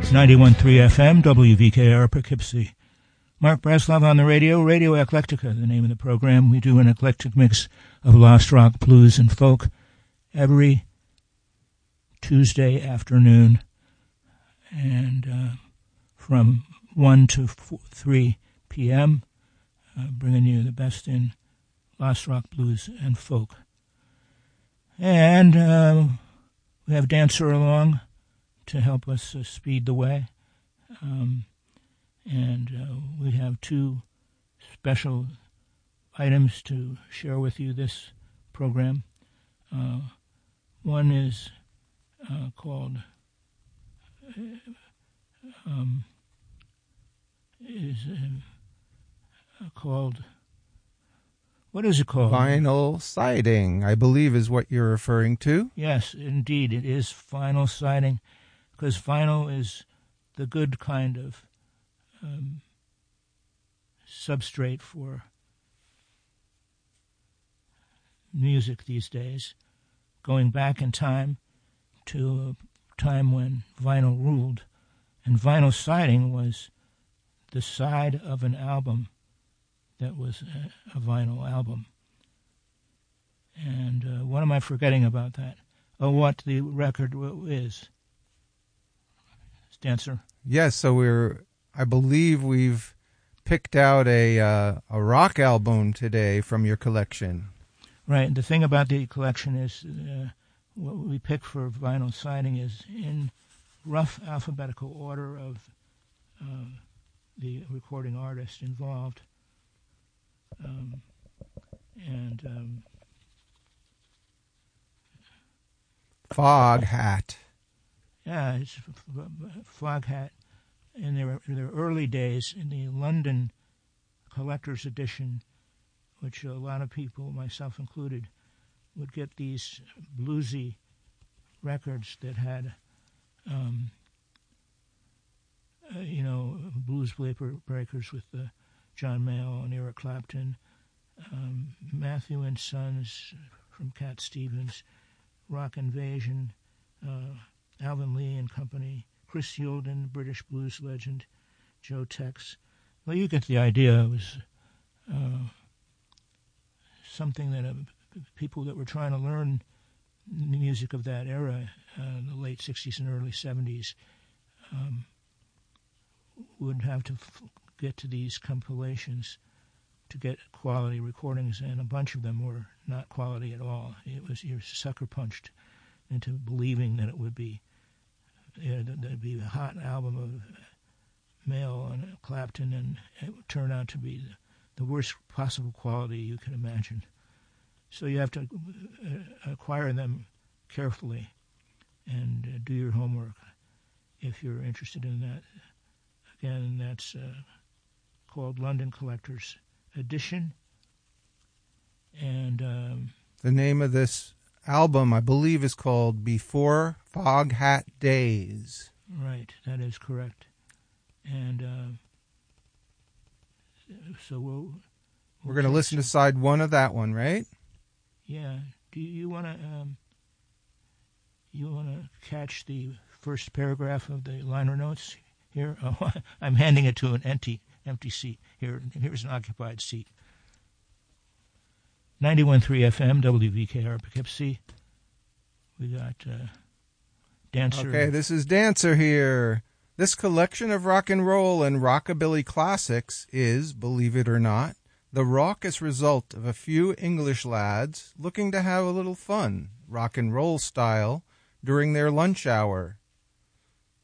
91.3 FM, WVKR, Poughkeepsie. Mark Breslov on the radio, Radio Eclectica, the name of the program. We do an eclectic mix of lost rock, blues, and folk every Tuesday afternoon, and from 1 to 3 p.m., bringing you the best in lost rock, blues, and folk. And we have Dancer along to help us speed the way. And we have two special items to share with you this program. One is called what is it called? Vinyl siding, I believe, is what you're referring to. Yes, indeed, it is vinyl siding, because vinyl is the good kind of substrate for music these days, going back in time to a time when vinyl ruled, and vinyl siding was the side of an album that was a vinyl album. And what am I forgetting about that? Oh, what the record is. Dancer? Yes, so I believe we've picked out a rock album today from your collection. Right. The thing about the collection is what we pick for vinyl siding is in rough alphabetical order of the recording artist involved. Foghat. Yeah, it's Foghat. In their early days, in the London collector's edition, which a lot of people, myself included, would get these bluesy records that had, blues breakers with John Mayall and Eric Clapton, Matthew and Sons from Cat Stevens, Rock Invasion, Alvin Lee and Company, Chris Yulden, British blues legend, Joe Tex. Well, you get the idea. It was something that people that were trying to learn the music of that era, the late 60s and early 70s, would have to get to these compilations to get quality recordings, and a bunch of them were not quality at all. It was, you're sucker punched into believing that it would be there'd be a hot album of Mayall and Clapton, and it would turn out to be the worst possible quality you could imagine. So you have to acquire them carefully and do your homework if you're interested in that. Again, that's called London Collector's Edition. And the name of this album, I believe, is called Before Foghat Days. Right, that is correct. And so we're going to listen to side one of that one, right? Yeah. Do you want to catch the first paragraph of the liner notes here? Oh, I'm handing it to an empty seat. Here's an occupied seat. 91.3 FM, WVKR, Poughkeepsie. We got Dancer. Okay, this is Dancer here. This collection of rock and roll and rockabilly classics is, believe it or not, the raucous result of a few English lads looking to have a little fun, rock and roll style, during their lunch hour.